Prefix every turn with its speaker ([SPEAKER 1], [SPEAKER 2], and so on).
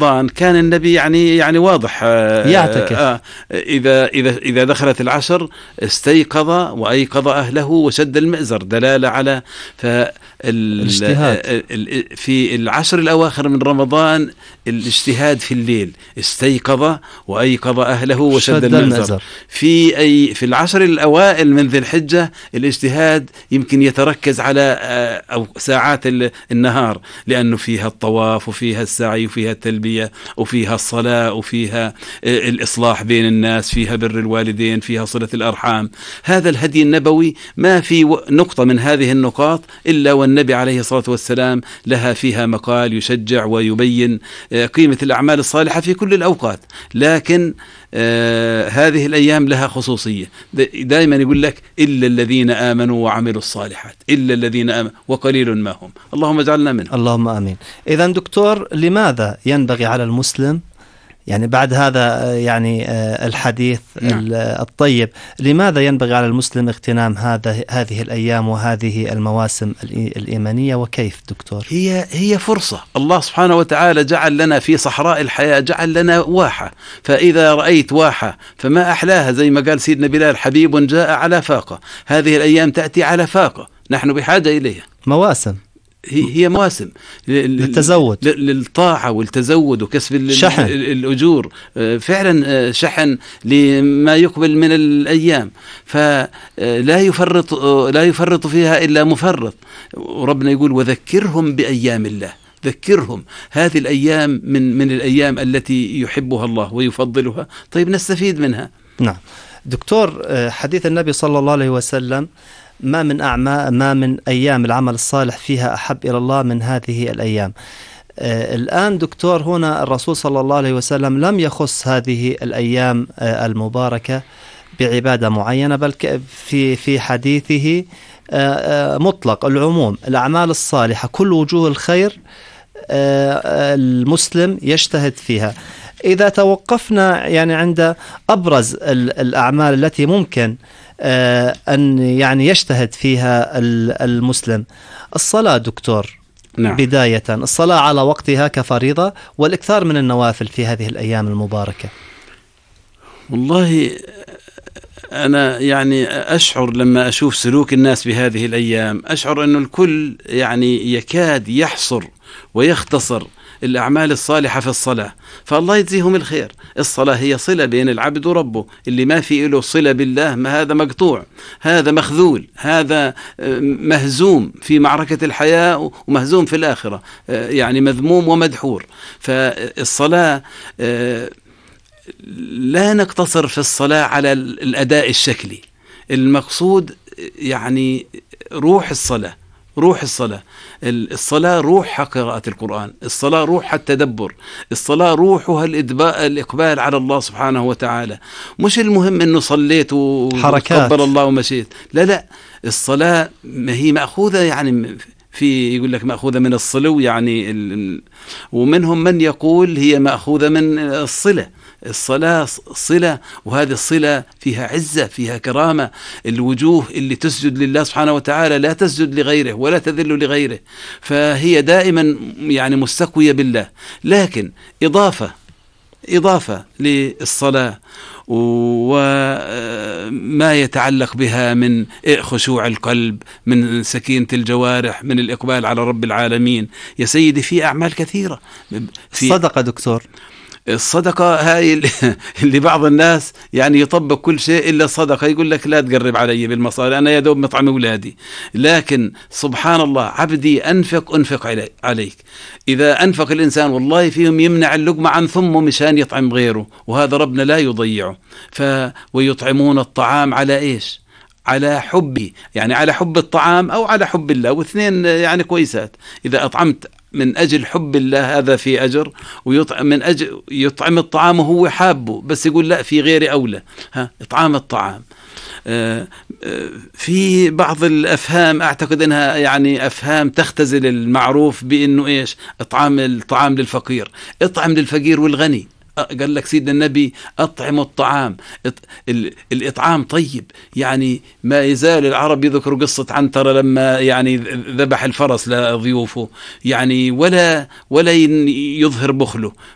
[SPEAKER 1] رمضان كان النبي يعني واضح
[SPEAKER 2] يعتكف.
[SPEAKER 1] إذا دخلت العشر استيقظ وأيقظ أهله وشد المئزر، دلالة على
[SPEAKER 2] الاجتهاد.
[SPEAKER 1] في العشر الأواخر من رمضان الاجتهاد في الليل، استيقظ وأيقظ أهله وشد المئزر. في العشر الأوائل من ذي الحجة الاجتهاد يمكن يتركز على أو ساعات النهار، لأنه فيها الطواف وفيها السعي وفيها التلبية وفيها الصلاة وفيها الإصلاح بين الناس، فيها بر الوالدين، فيها صلة الأرحام. هذا الهدي النبوي ما في نقطة من هذه النقاط إلا والنبي عليه الصلاة والسلام لها فيها مقال يشجع ويبين قيمة الأعمال الصالحة في كل الأوقات. لكن هذه الأيام لها خصوصية، دائما يقول لك إلا الذين آمنوا وعملوا الصالحات، إلا الذين آمنوا وقليل ما هم. اللهم اجعلنا منهم.
[SPEAKER 2] اللهم آمين. إذن دكتور، لماذا ينبغي على المسلم، يعني بعد هذا يعني الحديث الطيب، لماذا ينبغي على المسلم اغتنام هذه الأيام وهذه المواسم الإيمانية، وكيف دكتور؟
[SPEAKER 1] هي فرصة. الله سبحانه وتعالى جعل لنا في صحراء الحياة، جعل لنا واحة، فإذا رأيت واحة فما أحلاها، زي ما قال سيدنا بلال: حبيب جاء على فاقة. هذه الأيام تأتي على فاقة، نحن بحاجة إليها.
[SPEAKER 2] مواسم،
[SPEAKER 1] هي مواسم
[SPEAKER 2] للتزود،
[SPEAKER 1] للطاعة والتزود وكسب
[SPEAKER 2] شحن
[SPEAKER 1] الأجور، فعلا شحن لما يقبل من الأيام، فلا يفرط فيها إلا مفرط. وربنا يقول: وذكرهم بأيام الله. ذكرهم، هذه الأيام من الأيام التي يحبها الله ويفضلها، طيب نستفيد منها.
[SPEAKER 2] نعم دكتور، حديث النبي صلى الله عليه وسلم: ما من أيام العمل الصالح فيها أحب إلى الله من هذه الأيام. الآن دكتور، هنا الرسول صلى الله عليه وسلم لم يخص هذه الأيام المباركة بعبادة معينة، بل في حديثه مطلق العموم، الأعمال الصالحة كل وجوه الخير المسلم يجتهد فيها. إذا توقفنا يعني عند أبرز الأعمال التي ممكن أن يعني يجتهد فيها المسلم، الصلاة دكتور.
[SPEAKER 1] نعم.
[SPEAKER 2] بداية الصلاة على وقتها كفريضة، والإكثار من النوافل في هذه الأيام المباركة.
[SPEAKER 1] والله أنا يعني أشعر لما أشوف سلوك الناس بهذه الأيام، أشعر أنه الكل يعني يكاد يحصر ويختصر الأعمال الصالحة في الصلاة، فالله يجزيهم الخير. الصلاة هي صلة بين العبد وربه، اللي ما في له صلة بالله ما هذا مقطوع، هذا مخذول، هذا مهزوم في معركة الحياة ومهزوم في الآخرة، يعني مذموم ومدحور. فالصلاة لا نقتصر في الصلاة على الأداء الشكلي، المقصود يعني روح الصلاة. الصلاة روحها قراءة القرآن، الصلاة روحها التدبر، الصلاة روحها الإقبال على الله سبحانه وتعالى. مش المهم أنه صليت وتقبل الله ومشيت، لا، الصلاة هي مأخوذة، يعني يقول لك مأخوذة من الصلو، يعني ومنهم من يقول هي مأخوذة من الصلة. الصلاة صلة، وهذه الصلة فيها عزة، فيها كرامة. الوجوه اللي تسجد لله سبحانه وتعالى لا تسجد لغيره ولا تذل لغيره، فهي دائما يعني مستقوية بالله. لكن إضافة للصلاة وما يتعلق بها من خشوع القلب، من سكينة الجوارح، من الإقبال على رب العالمين، يا سيدي في أعمال كثيرة.
[SPEAKER 2] الصدقة دكتور،
[SPEAKER 1] الصدقة هاي اللي بعض الناس يعني يطبق كل شيء إلا الصدقة، يقول لك لا تقرب علي بالمصاري، أنا يدوب مطعم أولادي. لكن سبحان الله، عبدي أنفق عليك. إذا أنفق الإنسان والله فيهم يمنع اللقمة عن ثمه مشان يطعم غيره، وهذا ربنا لا يضيعه. ويطعمون الطعام على إيش؟ على حبي، يعني على حب الطعام أو على حب الله، واثنين يعني كويسات. إذا أطعمت من أجل حب الله هذا في أجر، ويطعم من أجل يطعم الطعام وهو حابه، بس يقول لا في غيري أولى، إطعام الطعام. في بعض الأفهام أعتقد أنها يعني أفهام تختزل المعروف بأنه إيش؟ إطعام الطعام للفقير. اطعم للفقير والغني. قال لك سيدنا النبي: أطعم الطعام. الإطعام طيب، يعني ما يزال العرب يذكر قصة عنترة لما يعني ذبح الفرس لضيوفه، يعني ولا يظهر بخله،